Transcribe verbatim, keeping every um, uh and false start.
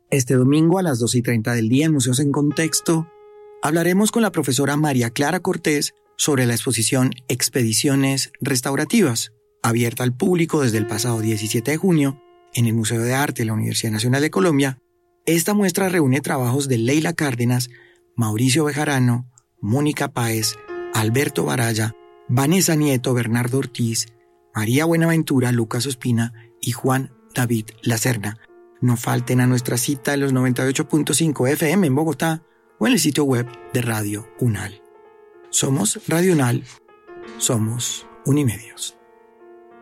Este domingo a las dos y treinta del día en Museos en Contexto hablaremos con la profesora María Clara Cortés sobre la exposición Expediciones Restaurativas, abierta al público desde el pasado diecisiete de junio en el Museo de Arte de la Universidad Nacional de Colombia. Esta muestra reúne trabajos de Leila Cárdenas, Mauricio Bejarano, Mónica Páez, Alberto Baraya, Vanessa Nieto, Bernardo Ortiz, María Buenaventura, Lucas Ospina y Juan David Lacerna. No falten a nuestra cita en los noventa y ocho punto cinco F M en Bogotá o en el sitio web de Radio UNAL. Somos Radio UNAL, somos Unimedios.